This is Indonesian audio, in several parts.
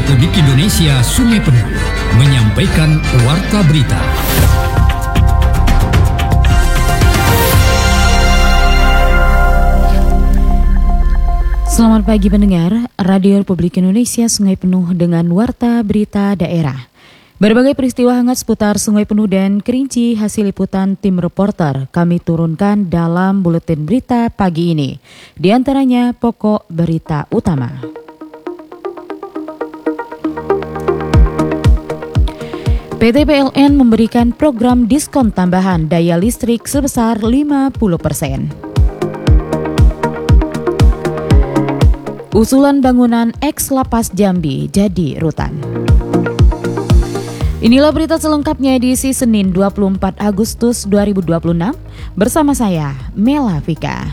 Republik Indonesia Sungai Penuh menyampaikan Warta Berita. Selamat pagi pendengar, Radio Republik Indonesia Sungai Penuh dengan Warta Berita Daerah. Berbagai peristiwa hangat seputar Sungai Penuh dan Kerinci hasil liputan tim reporter kami turunkan dalam buletin berita pagi ini. Di antaranya pokok berita utama. PT PLN memberikan program diskon tambahan daya listrik sebesar 50%. Usulan bangunan eks Lapas Jambi jadi rutan. Inilah berita selengkapnya edisi Senin 24 Agustus 2026 bersama saya, Mela Vika.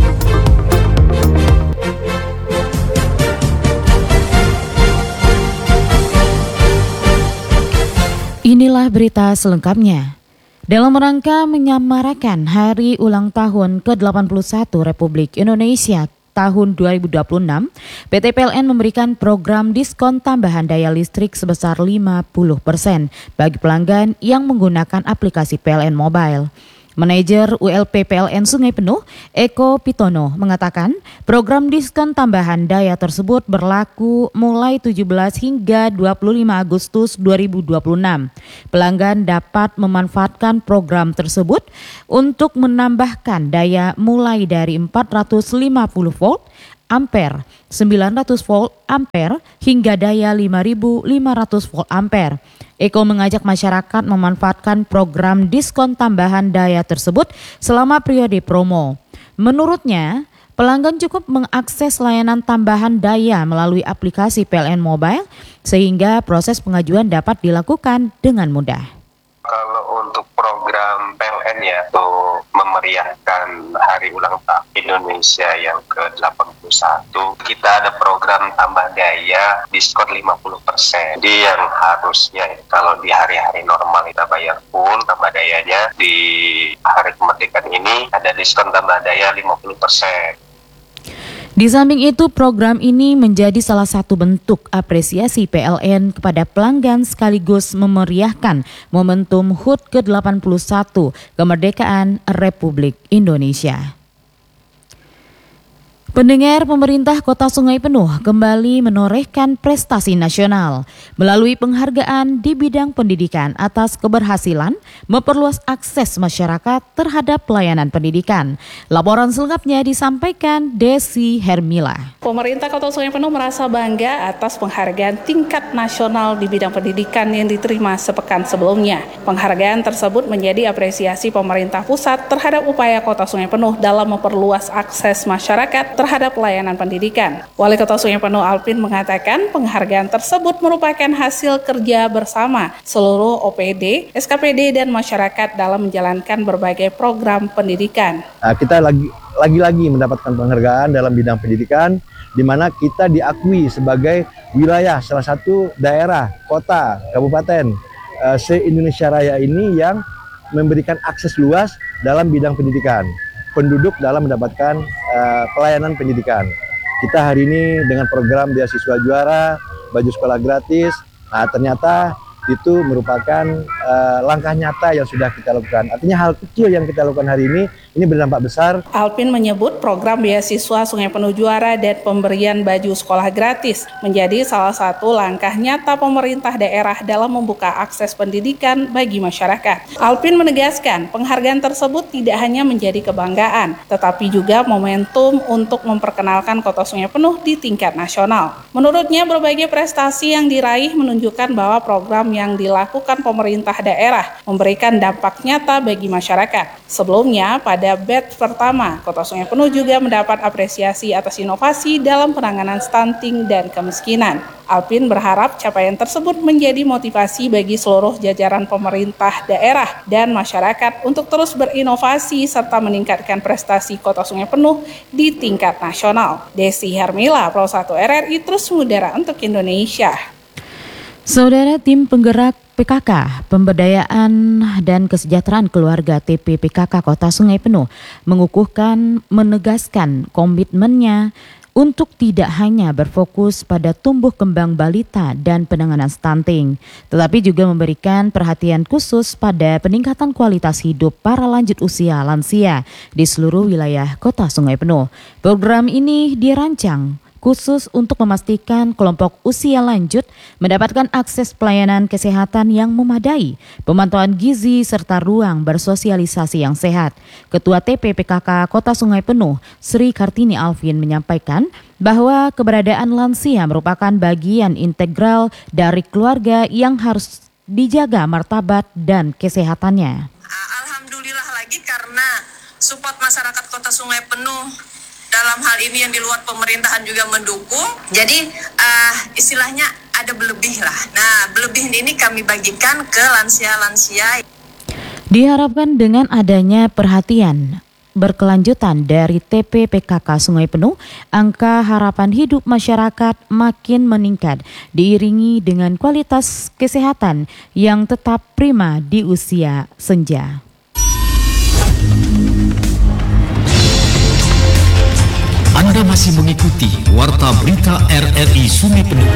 Inilah berita selengkapnya. Dalam rangka menyemarakan Hari Ulang Tahun ke-81 Republik Indonesia tahun 2026, PT PLN memberikan program diskon tambahan daya listrik sebesar 50% bagi pelanggan yang menggunakan aplikasi PLN Mobile. Manajer ULP PLN Sungai Penuh, Eko Pitono, mengatakan program diskon tambahan daya tersebut berlaku mulai 17 hingga 25 Agustus 2026. Pelanggan dapat memanfaatkan program tersebut untuk menambahkan daya mulai dari 450 volt ampere, 900 volt ampere hingga daya 5.500 volt ampere. Eko mengajak masyarakat memanfaatkan program diskon tambahan daya tersebut selama periode promo. Menurutnya, pelanggan cukup mengakses layanan tambahan daya melalui aplikasi PLN Mobile sehingga proses pengajuan dapat dilakukan dengan mudah. Kalau untuk program PLN ya, untuk memeriahkan Hari Ulang Tahun Indonesia yang ke-81, kita ada program tambah daya diskon 50%. Jadi yang harusnya kalau di hari-hari normal kita bayar full tambah dayanya, di hari kemerdekaan ini ada diskon tambah daya 50%. Di samping itu, program ini menjadi salah satu bentuk apresiasi PLN kepada pelanggan sekaligus memeriahkan momentum HUT ke-81 Kemerdekaan Republik Indonesia. Pendengar, pemerintah Kota Sungai Penuh kembali menorehkan prestasi nasional melalui penghargaan di bidang pendidikan atas keberhasilan memperluas akses masyarakat terhadap pelayanan pendidikan. Laporan selengkapnya disampaikan Desi Hermila. Pemerintah Kota Sungai Penuh merasa bangga atas penghargaan tingkat nasional di bidang pendidikan yang diterima sepekan sebelumnya. Penghargaan tersebut menjadi apresiasi pemerintah pusat terhadap upaya Kota Sungai Penuh dalam memperluas akses masyarakat terhadap pelayanan pendidikan. Wali Kota Sungai Penuh Alpin mengatakan penghargaan tersebut merupakan hasil kerja bersama seluruh OPD, SKPD, dan masyarakat dalam menjalankan berbagai program pendidikan. Kita lagi-lagi mendapatkan penghargaan dalam bidang pendidikan, di mana kita diakui sebagai wilayah salah satu daerah, kota, kabupaten se-Indonesia Raya ini yang memberikan akses luas dalam bidang pendidikan. Penduduk dalam mendapatkan pelayanan pendidikan. Kita hari ini dengan program beasiswa juara, baju sekolah gratis, ternyata itu merupakan langkah nyata yang sudah kita lakukan. Artinya hal kecil yang kita lakukan hari ini berdampak besar. Alpin menyebut program beasiswa Sungai Penuh Juara dan pemberian baju sekolah gratis menjadi salah satu langkah nyata pemerintah daerah dalam membuka akses pendidikan bagi masyarakat. Alpin menegaskan penghargaan tersebut tidak hanya menjadi kebanggaan, tetapi juga momentum untuk memperkenalkan Kota Sungai Penuh di tingkat nasional. Menurutnya, berbagai prestasi yang diraih menunjukkan bahwa program yang dilakukan pemerintah daerah memberikan dampak nyata bagi masyarakat. Sebelumnya, pada batch pertama, Kota Sungai Penuh juga mendapat apresiasi atas inovasi dalam penanganan stunting dan kemiskinan. Alpin berharap capaian tersebut menjadi motivasi bagi seluruh jajaran pemerintah daerah dan masyarakat untuk terus berinovasi serta meningkatkan prestasi Kota Sungai Penuh di tingkat nasional. Desi Hermila, Pro 1 RRI, terus mengudara untuk Indonesia. Saudara, tim penggerak PKK, Pemberdayaan dan Kesejahteraan Keluarga TP PKK Kota Sungai Penuh menegaskan komitmennya untuk tidak hanya berfokus pada tumbuh kembang balita dan penanganan stunting, tetapi juga memberikan perhatian khusus pada peningkatan kualitas hidup para lanjut usia lansia di seluruh wilayah Kota Sungai Penuh. Program ini dirancang khusus untuk memastikan kelompok usia lanjut mendapatkan akses pelayanan kesehatan yang memadai, pemantauan gizi serta ruang bersosialisasi yang sehat. Ketua TPPKK Kota Sungai Penuh, Sri Kartini Alvin menyampaikan bahwa keberadaan lansia merupakan bagian integral dari keluarga yang harus dijaga martabat dan kesehatannya. Alhamdulillah lagi karena support masyarakat Kota Sungai Penuh dalam hal ini yang di luar pemerintahan juga mendukung. Jadi istilahnya ada berlebih lah. Nah, berlebih ini kami bagikan ke lansia-lansia. Diharapkan dengan adanya perhatian berkelanjutan dari TPPKK Sungai Penuh, angka harapan hidup masyarakat makin meningkat diiringi dengan kualitas kesehatan yang tetap prima di usia senja. Anda masih mengikuti Warta Berita RRI Sungai Penuh.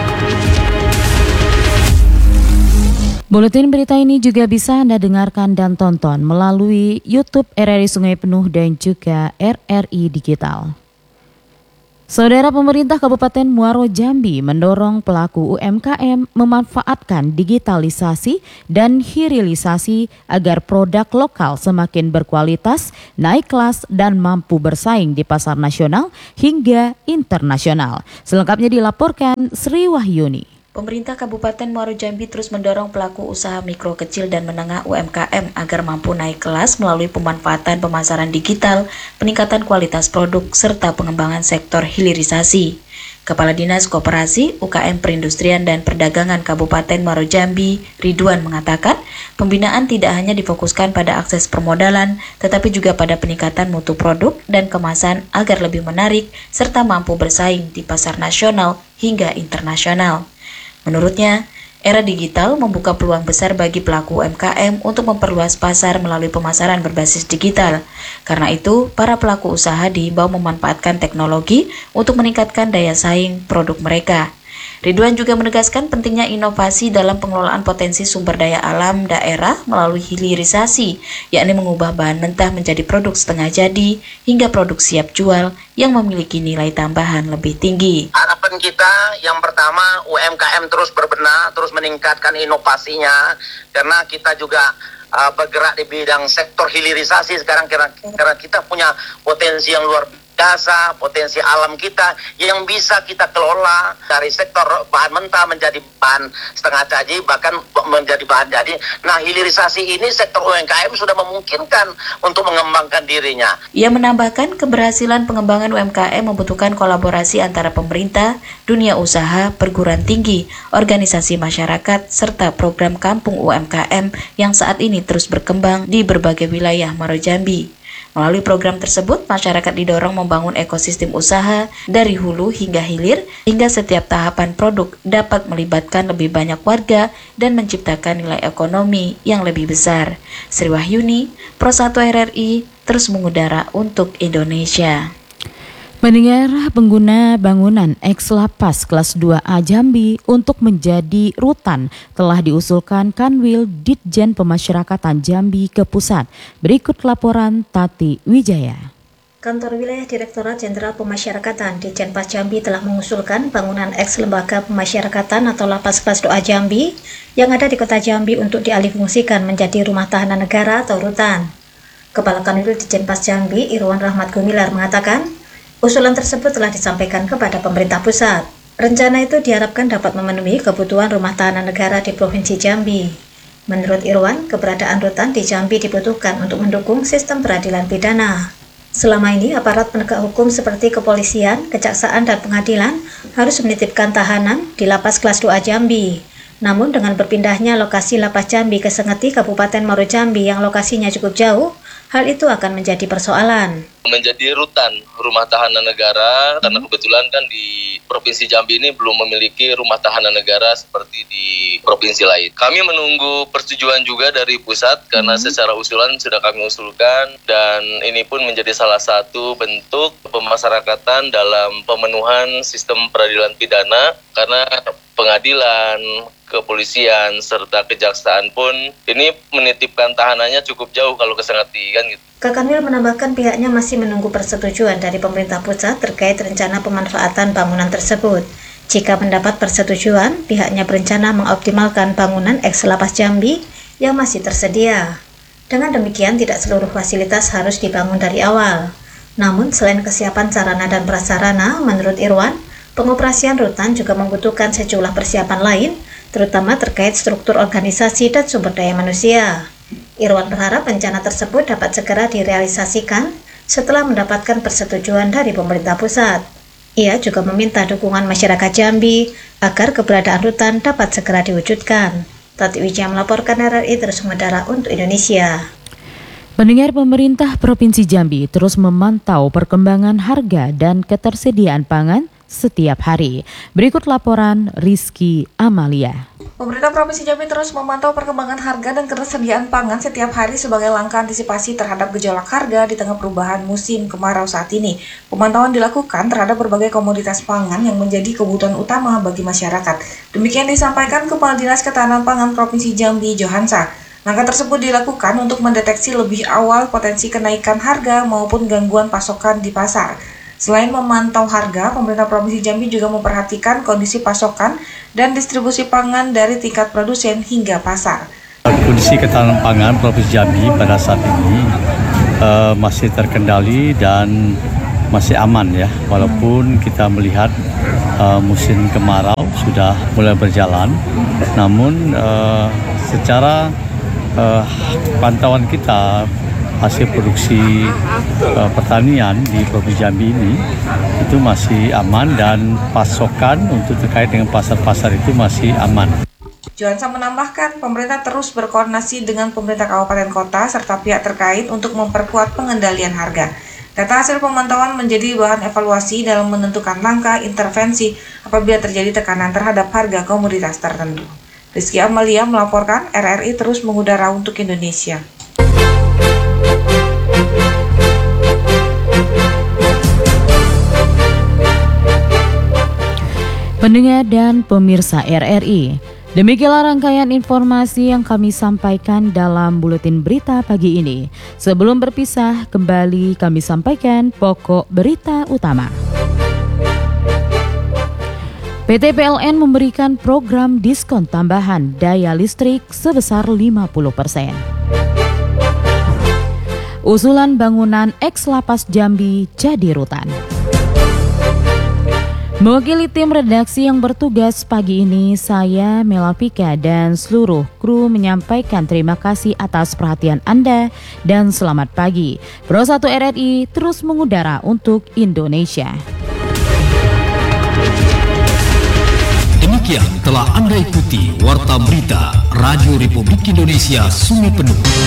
Buletin berita ini juga bisa Anda dengarkan dan tonton melalui YouTube RRI Sungai Penuh dan juga RRI Digital. Saudara, pemerintah Kabupaten Muaro Jambi mendorong pelaku UMKM memanfaatkan digitalisasi dan hilirisasi agar produk lokal semakin berkualitas, naik kelas dan mampu bersaing di pasar nasional hingga internasional. Selengkapnya dilaporkan Sri Wahyuni. Pemerintah Kabupaten Muaro Jambi terus mendorong pelaku usaha mikro, kecil, dan menengah UMKM agar mampu naik kelas melalui pemanfaatan pemasaran digital, peningkatan kualitas produk, serta pengembangan sektor hilirisasi. Kepala Dinas Koperasi, UKM Perindustrian dan Perdagangan Kabupaten Muaro Jambi, Ridwan, mengatakan pembinaan tidak hanya difokuskan pada akses permodalan, tetapi juga pada peningkatan mutu produk dan kemasan agar lebih menarik serta mampu bersaing di pasar nasional hingga internasional. Menurutnya, era digital membuka peluang besar bagi pelaku UMKM untuk memperluas pasar melalui pemasaran berbasis digital. Karena itu, para pelaku usaha diimbau memanfaatkan teknologi untuk meningkatkan daya saing produk mereka. Ridwan juga menegaskan pentingnya inovasi dalam pengelolaan potensi sumber daya alam daerah melalui hilirisasi, yakni mengubah bahan mentah menjadi produk setengah jadi hingga produk siap jual yang memiliki nilai tambahan lebih tinggi. Harapan kita yang pertama, UMKM terus berbenah, terus meningkatkan inovasinya, karena kita juga bergerak di bidang sektor hilirisasi sekarang, karena kita punya potensi yang luar biasa, potensi alam kita yang bisa kita kelola dari sektor bahan mentah menjadi bahan setengah jadi, bahkan menjadi bahan jadi. Nah, hilirisasi ini sektor UMKM sudah memungkinkan untuk mengembangkan dirinya. Ia menambahkan keberhasilan pengembangan UMKM membutuhkan kolaborasi antara pemerintah, dunia usaha, perguruan tinggi, organisasi masyarakat, serta program kampung UMKM yang saat ini terus berkembang di berbagai wilayah Muaro Jambi. Melalui program tersebut, masyarakat didorong membangun ekosistem usaha dari hulu hingga hilir, hingga setiap tahapan produk dapat melibatkan lebih banyak warga dan menciptakan nilai ekonomi yang lebih besar. Sri Wahyuni, Pro 1 RRI, terus mengudara untuk Indonesia. Mendengar pengguna bangunan ex-lapas kelas 2A Jambi untuk menjadi rutan telah diusulkan Kanwil Ditjen Pemasyarakatan Jambi ke pusat. Berikut laporan Tati Wijaya. Kantor Wilayah Direktorat Jenderal Pemasyarakatan Ditjenpas Jambi telah mengusulkan bangunan ex-lembaga pemasyarakatan atau lapas kelas 2A Jambi yang ada di Kota Jambi untuk dialihfungsikan menjadi rumah tahanan negara atau rutan. Kepala Kanwil Ditjenpas Jambi, Irwan Rahmat Gumilar, mengatakan usulan tersebut telah disampaikan kepada pemerintah pusat. Rencana itu diharapkan dapat memenuhi kebutuhan rumah tahanan negara di Provinsi Jambi. Menurut Irwan, keberadaan rutan di Jambi dibutuhkan untuk mendukung sistem peradilan pidana. Selama ini, aparat penegak hukum seperti kepolisian, kejaksaan, dan pengadilan harus menitipkan tahanan di lapas kelas 2A Jambi. Namun dengan berpindahnya lokasi lapas Jambi ke Sengeti, Kabupaten Muaro Jambi yang lokasinya cukup jauh, hal itu akan menjadi persoalan. Menjadi rutan rumah tahanan negara, karena kebetulan kan di Provinsi Jambi ini belum memiliki rumah tahanan negara seperti di provinsi lain. Kami menunggu persetujuan juga dari pusat karena secara usulan sudah kami usulkan, dan ini pun menjadi salah satu bentuk pemasyarakatan dalam pemenuhan sistem peradilan pidana, karena pengadilan, kepolisian, serta kejaksaan pun ini menitipkan tahanannya cukup jauh kalau ke Sengati kan gitu. Kakanwil menambahkan pihaknya masih menunggu persetujuan dari pemerintah pusat terkait rencana pemanfaatan bangunan tersebut. Jika mendapat persetujuan, pihaknya berencana mengoptimalkan bangunan ex-Lapas Jambi yang masih tersedia. Dengan demikian, tidak seluruh fasilitas harus dibangun dari awal. Namun, selain kesiapan sarana dan prasarana, menurut Irwan, pengoperasian rutan juga membutuhkan sejumlah persiapan lain, terutama terkait struktur organisasi dan sumber daya manusia. Irwan berharap rencana tersebut dapat segera direalisasikan setelah mendapatkan persetujuan dari pemerintah pusat. Ia juga meminta dukungan masyarakat Jambi agar keberadaan rutan dapat segera diwujudkan. Tati Wijaya melaporkan RRI Terus Mengudara untuk Indonesia. Pendengar, pemerintah Provinsi Jambi terus memantau perkembangan harga dan ketersediaan pangan setiap hari. Berikut laporan Rizky Amalia. Pemerintah Provinsi Jambi terus memantau perkembangan harga dan ketersediaan pangan setiap hari sebagai langkah antisipasi terhadap gejolak harga di tengah perubahan musim kemarau saat ini. Pemantauan dilakukan terhadap berbagai komoditas pangan yang menjadi kebutuhan utama bagi masyarakat. Demikian disampaikan Kepala Dinas Ketahanan Pangan Provinsi Jambi, Johansa. Langkah tersebut dilakukan untuk mendeteksi lebih awal potensi kenaikan harga maupun gangguan pasokan di pasar. Selain memantau harga, pemerintah Provinsi Jambi juga memperhatikan kondisi pasokan dan distribusi pangan dari tingkat produsen hingga pasar. Kondisi ketahanan pangan Provinsi Jambi pada saat ini masih terkendali dan masih aman ya, walaupun kita melihat musim kemarau sudah mulai berjalan, namun secara pantauan kita hasil produksi pertanian di Provinsi Jambi ini itu masih aman dan pasokan untuk terkait dengan pasar-pasar itu masih aman. Johansa menambahkan, pemerintah terus berkoordinasi dengan pemerintah kabupaten kota serta pihak terkait untuk memperkuat pengendalian harga. Data hasil pemantauan menjadi bahan evaluasi dalam menentukan langkah intervensi apabila terjadi tekanan terhadap harga komoditas tertentu. Rizky Amalia melaporkan, RRI Terus Mengudara untuk Indonesia. Pendengar dan pemirsa RRI, demikianlah rangkaian informasi yang kami sampaikan dalam buletin berita pagi ini. Sebelum berpisah, kembali kami sampaikan pokok berita utama. PT PLN memberikan program diskon tambahan daya listrik sebesar 50%. Usulan bangunan ex-Lapas Jambi jadi rutan. Mewakili tim redaksi yang bertugas pagi ini, saya Melavika dan seluruh kru menyampaikan terima kasih atas perhatian Anda dan selamat pagi. Pro 1 RRI terus mengudara untuk Indonesia. Demikian telah Anda ikuti Warta Berita Radio Republik Indonesia Sungai Penuh.